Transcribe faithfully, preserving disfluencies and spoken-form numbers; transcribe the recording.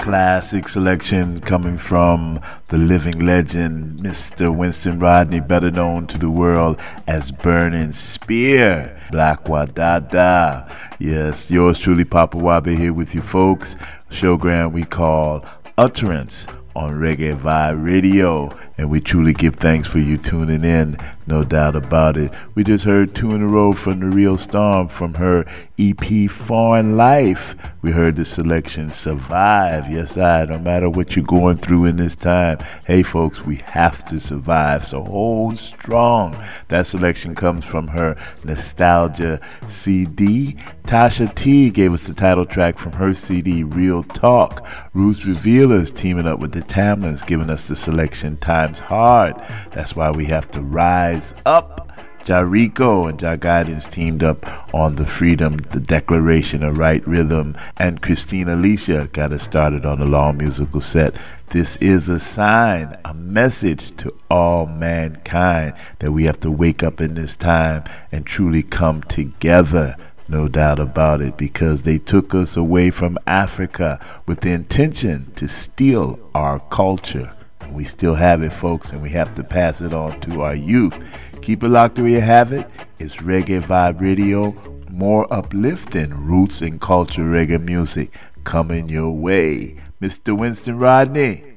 Classic selection coming from the living legend, Mister Winston Rodney, better known to the world as Burning Spear, Black Wadada. Yes, yours truly, Papa Wabe, here with you folks. Showgram we call Utterance on Reggae Vibe Radio, and we truly give thanks for you tuning in, no doubt about it. We just heard two in a row from The Real Storm from her E P Foreign Life. We heard the selection Survive. Yes, I, no matter what you're going through in this time, hey folks, we have to survive, so hold strong. That selection comes from her Nostalgia C D. Tasha T gave us the title track from her C D, Real Talk. Roots Revealers teaming up with the Tamlins, giving us the selection Times Hard. That's why we have to rise up. Jarico and Jah Guidance teamed up on the Freedom, the Declaration of Right Rhythm, and Christina Alicia got us started on the long musical set. This is a sign, a message to all mankind that we have to wake up in this time and truly come together. No doubt about it, because they took us away from Africa with the intention to steal our culture. We still have it, folks, and we have to pass it on to our youth. Keep it locked where you have it. It's Reggae Vibe Radio, more uplifting roots and culture reggae music coming your way. Mister Winston Rodney.